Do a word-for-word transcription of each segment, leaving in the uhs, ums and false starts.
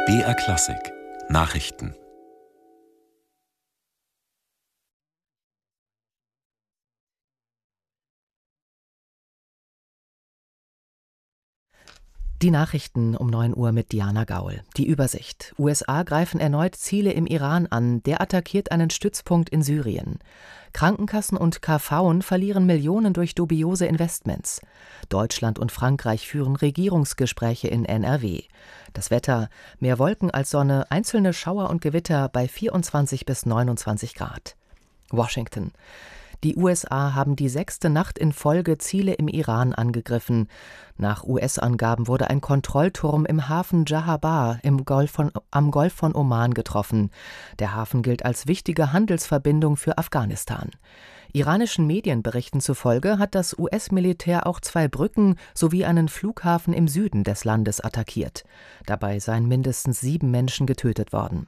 B R Klassik Nachrichten. Die Nachrichten um neun Uhr mit Diana Gaul. Die Übersicht. U S A greifen erneut Ziele im Iran an. Der attackiert einen Stützpunkt in Syrien. Krankenkassen und K V verlieren Millionen durch dubiose Investments. Deutschland und Frankreich führen Regierungsgespräche in N R W. Das Wetter: mehr Wolken als Sonne, einzelne Schauer und Gewitter bei vierundzwanzig bis neunundzwanzig Grad. Washington. Die U S A haben die sechste Nacht in Folge Ziele im Iran angegriffen. Nach U S-Angaben wurde ein Kontrollturm im Hafen Djahabar im Golf von, am Golf von Oman getroffen. Der Hafen gilt als wichtige Handelsverbindung für Afghanistan. Iranischen Medienberichten zufolge hat das U S-Militär auch zwei Brücken sowie einen Flughafen im Süden des Landes attackiert. Dabei seien mindestens sieben Menschen getötet worden.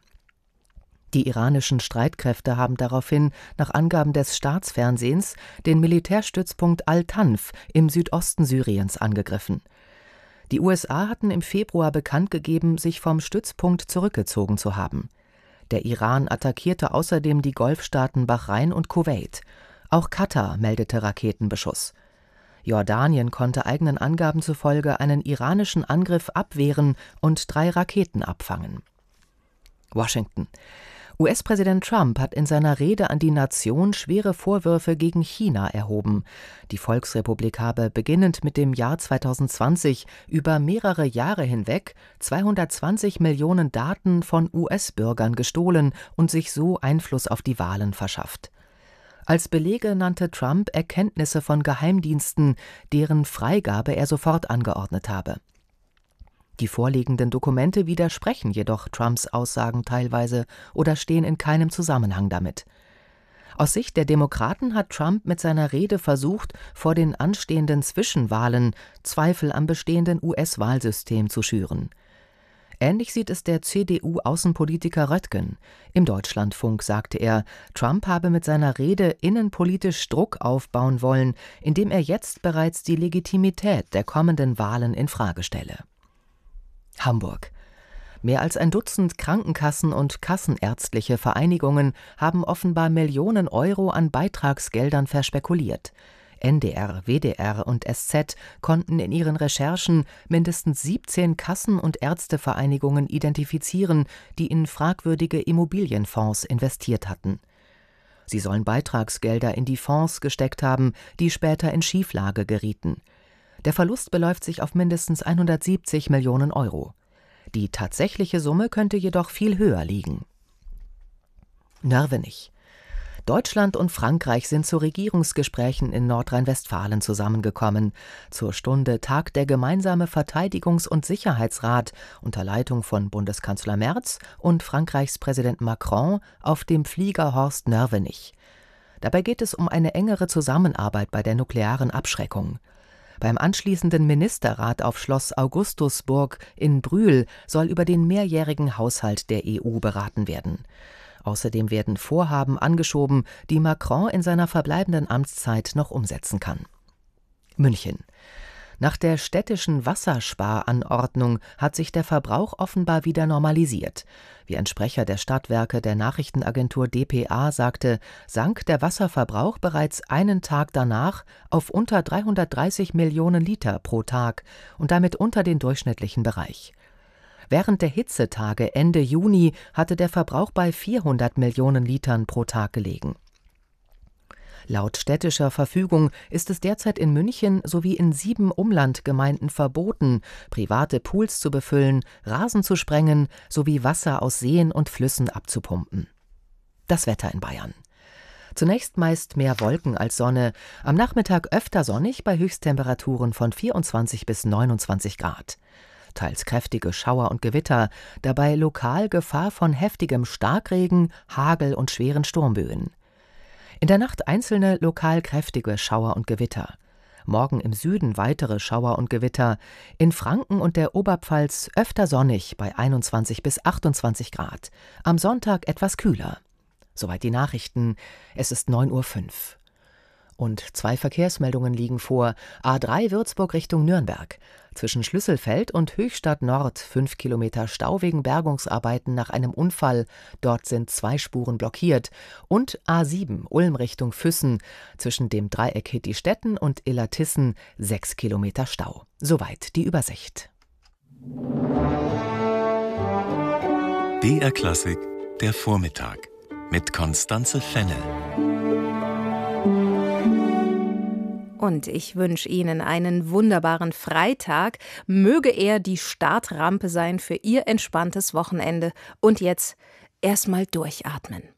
Die iranischen Streitkräfte haben daraufhin, nach Angaben des Staatsfernsehens, den Militärstützpunkt Al-Tanf im Südosten Syriens angegriffen. Die U S A hatten im Februar bekannt gegeben, sich vom Stützpunkt zurückgezogen zu haben. Der Iran attackierte außerdem die Golfstaaten Bahrain und Kuwait. Auch Katar meldete Raketenbeschuss. Jordanien konnte eigenen Angaben zufolge einen iranischen Angriff abwehren und drei Raketen abfangen. Washington. U S-Präsident Trump hat in seiner Rede an die Nation schwere Vorwürfe gegen China erhoben. Die Volksrepublik habe beginnend mit dem Jahr zweitausendzwanzig über mehrere Jahre hinweg zweihundertzwanzig Millionen Daten von U S-Bürgern gestohlen und sich so Einfluss auf die Wahlen verschafft. Als Belege nannte Trump Erkenntnisse von Geheimdiensten, deren Freigabe er sofort angeordnet habe. Die vorliegenden Dokumente widersprechen jedoch Trumps Aussagen teilweise oder stehen in keinem Zusammenhang damit. Aus Sicht der Demokraten hat Trump mit seiner Rede versucht, vor den anstehenden Zwischenwahlen Zweifel am bestehenden U S-Wahlsystem zu schüren. Ähnlich sieht es der C D U-Außenpolitiker Röttgen. Im Deutschlandfunk sagte er, Trump habe mit seiner Rede innenpolitisch Druck aufbauen wollen, indem er jetzt bereits die Legitimität der kommenden Wahlen in Frage stelle. Hamburg. Mehr als ein Dutzend Krankenkassen und kassenärztliche Vereinigungen haben offenbar Millionen Euro an Beitragsgeldern verspekuliert. N D R, W D R und S Z konnten in ihren Recherchen mindestens siebzehn Kassen- und Ärztevereinigungen identifizieren, die in fragwürdige Immobilienfonds investiert hatten. Sie sollen Beitragsgelder in die Fonds gesteckt haben, die später in Schieflage gerieten. Der Verlust beläuft sich auf mindestens hundertsiebzig Millionen Euro. Die tatsächliche Summe könnte jedoch viel höher liegen. Nörvenich. Deutschland und Frankreich sind zu Regierungsgesprächen in Nordrhein-Westfalen zusammengekommen. Zur Stunde tagt der gemeinsame Verteidigungs- und Sicherheitsrat unter Leitung von Bundeskanzler Merz und Frankreichs Präsident Macron auf dem Flieger Horst Nörvenich. Dabei geht es um eine engere Zusammenarbeit bei der nuklearen Abschreckung. Beim anschließenden Ministerrat auf Schloss Augustusburg in Brühl soll über den mehrjährigen Haushalt der E U beraten werden. Außerdem werden Vorhaben angeschoben, die Macron in seiner verbleibenden Amtszeit noch umsetzen kann. München. Nach der städtischen Wassersparanordnung hat sich der Verbrauch offenbar wieder normalisiert. Wie ein Sprecher der Stadtwerke der Nachrichtenagentur d p a sagte, sank der Wasserverbrauch bereits einen Tag danach auf unter dreihundertdreißig Millionen Liter pro Tag und damit unter den durchschnittlichen Bereich. Während der Hitzetage Ende Juni hatte der Verbrauch bei vierhundert Millionen Litern pro Tag gelegen. Laut städtischer Verfügung ist es derzeit in München sowie in sieben Umlandgemeinden verboten, private Pools zu befüllen, Rasen zu sprengen sowie Wasser aus Seen und Flüssen abzupumpen. Das Wetter in Bayern. Zunächst meist mehr Wolken als Sonne, am Nachmittag öfter sonnig bei Höchsttemperaturen von vierundzwanzig bis neunundzwanzig Grad. Teils kräftige Schauer und Gewitter, dabei lokal Gefahr von heftigem Starkregen, Hagel und schweren Sturmböen. In der Nacht einzelne lokal kräftige Schauer und Gewitter. Morgen im Süden weitere Schauer und Gewitter. In Franken und der Oberpfalz öfter sonnig bei einundzwanzig bis achtundzwanzig Grad. Am Sonntag etwas kühler. Soweit die Nachrichten. Es ist neun Uhr fünf. Und zwei Verkehrsmeldungen liegen vor. A drei Würzburg Richtung Nürnberg. Zwischen Schlüsselfeld und Höchstadt Nord fünf Kilometer Stau wegen Bergungsarbeiten nach einem Unfall. Dort sind zwei Spuren blockiert. Und A sieben Ulm Richtung Füssen. Zwischen dem Dreieck Hitti-Stetten und Illertissen sechs Kilometer Stau. Soweit die Übersicht. B R Klassik, der Vormittag mit Constanze Fennel. Und ich wünsche Ihnen einen wunderbaren Freitag. Möge er die Startrampe sein für Ihr entspanntes Wochenende. Und jetzt erstmal durchatmen.